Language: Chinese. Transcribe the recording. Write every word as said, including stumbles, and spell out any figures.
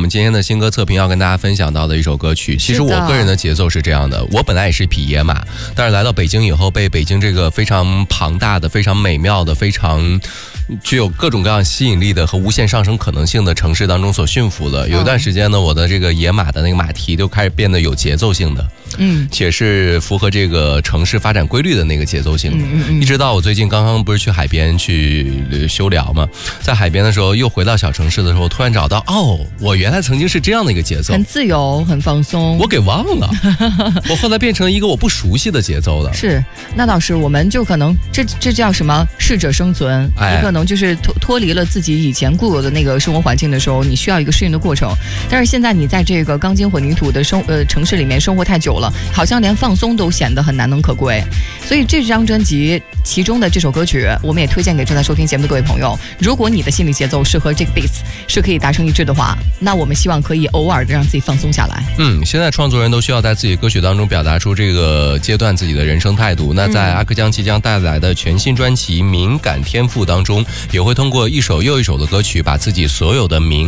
们今天的新歌测评要跟大家分享到的一首歌曲。其实我个人的节奏是这样的，我本来也是一匹野马，但是来到北京以后，被北京这个非常庞大的、非常美妙的、非常具有各种各样吸引力的和无限上升可能性的城市当中所驯服了。有一段时间呢，我的这个野马的那个马蹄就开始变得有节奏性的，嗯，且是符合这个城市发展规律的那个节奏性的。嗯嗯，一直到我最近刚刚不是去海边去修疗嘛，在海边的时候又回到小城市的时候，突然找到哦，我原来曾经是这样的一个节奏， 很自由，很放松。 我给忘了，我后来变成了一个我不熟悉的节奏了。 是，那倒是，我们就可能这这叫什么适者生存，哎、你可能就是脱脱离了自己以前固有的那个生活环境的时候，你需要一个适应的过程。但是现在你在这个钢筋混凝土的生呃城市里面生活太久了，好像连放松都显得很难能可贵。所以这张专辑其中的这首歌曲，我们也推荐给正在收听节目的各位朋友。如果你的心理节奏是和这个 beats 是可以达成一致的话，那我们希望可以偶尔的让自己放松下来。 嗯，现在创作人都需要在自己歌曲当中表达出这个阶段自己的人生态度。那在阿克江即将带来的全新专辑《敏感天赋》当中，也会通过一首又一首的歌曲，把自己所有的敏